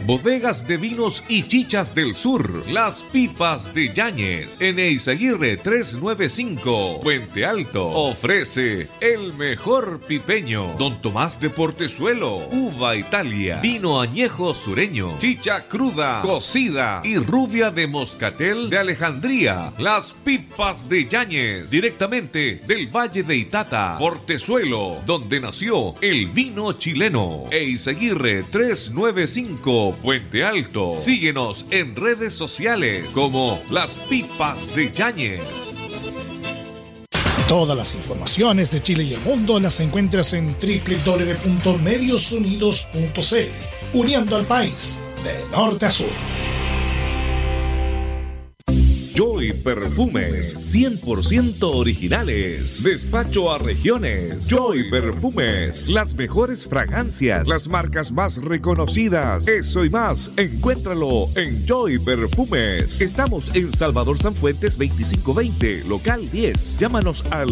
Bodegas de vinos y chichas del sur. Las Pipas de Yáñez. En Eizaguirre 395, Puente Alto. Ofrece el mejor pipeño. Don Tomás de Portezuelo. Uva Italia. Vino añejo sureño. Chicha cruda, cocida y rubia de moscatel de Alejandría. Las Pipas de Yáñez. Directamente del Valle de Itata, Portezuelo, donde nació el vino chileno. Eizaguirre 395, Puente Alto. Síguenos en redes sociales como Las Pipas de Yáñez. Todas las informaciones de Chile y el mundo las encuentras en www.mediosunidos.cl, uniendo al país de norte a sur. Joy Perfumes, 100% originales. Despacho a regiones. Joy Perfumes, las mejores fragancias, las marcas más reconocidas. Eso y más, encuéntralo en Joy Perfumes. Estamos en Salvador Sanfuentes 2520, local 10. Llámanos al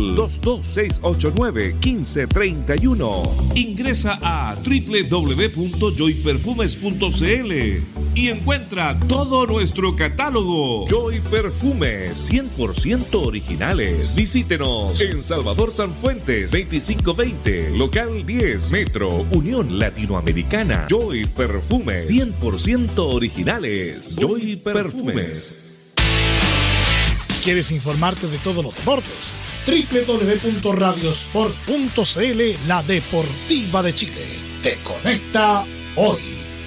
22689-1531. Ingresa a www.joyperfumes.cl y encuentra todo nuestro catálogo. Joy Perfumes, 100% originales. Visítenos en Salvador Sanfuentes 2520, local 10, Metro Unión Latinoamericana. Joy Perfumes, 100% originales. Joy Perfumes. ¿Quieres informarte de todos los deportes? www.radiosport.cl, la deportiva de Chile. Te conecta hoy.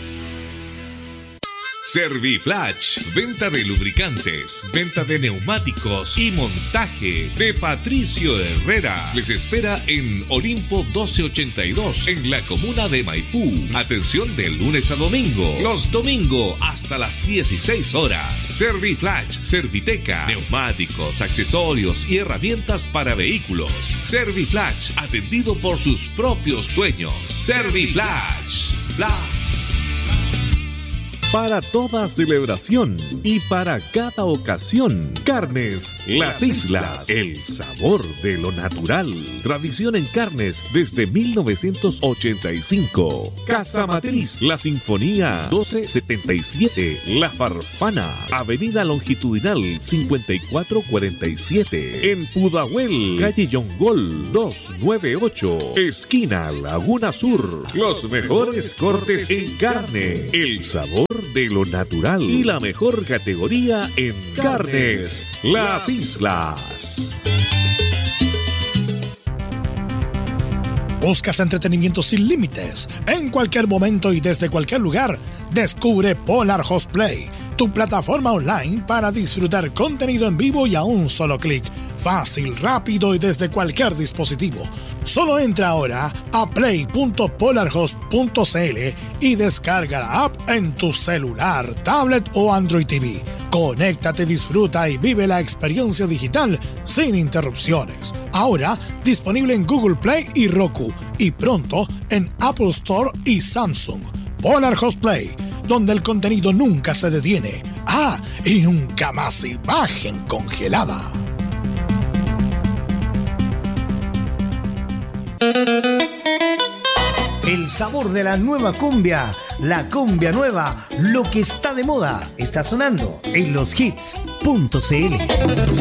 Serviflash, venta de lubricantes, venta de neumáticos y montaje de Patricio Herrera. Les espera en Olimpo 1282, en la comuna de Maipú. Atención de lunes a domingo, los domingos hasta las 16 horas. Serviflash, Serviteca, neumáticos, accesorios y herramientas para vehículos. Serviflash, atendido por sus propios dueños. Serviflash, para toda celebración y para cada ocasión. Carnes Las Islas, el sabor de lo natural. Tradición en carnes desde 1985. Casa Matriz, La Sinfonía 1277, La Farfana, Avenida Longitudinal 5447. En Pudahuel, calle Yongol 298, esquina Laguna Sur. Los mejores cortes en carne, el sabor de lo natural y la mejor categoría en carnes Las Islas. ¿Buscas entretenimiento sin límites? En cualquier momento y desde cualquier lugar, descubre Polar Host Play, tu plataforma online para disfrutar contenido en vivo y a un solo clic. Fácil, rápido y desde cualquier dispositivo. Solo entra ahora a play.polarhost.cl y descarga la app en tu celular, tablet o Android TV. Conéctate, disfruta y vive la experiencia digital sin interrupciones. Ahora disponible en Google Play y Roku, y pronto en Apple Store y Samsung. Polar Host Play, donde el contenido nunca se detiene. Y nunca más imagen congelada. El sabor de la nueva cumbia, la cumbia nueva, lo que está de moda, está sonando en loshits.cl.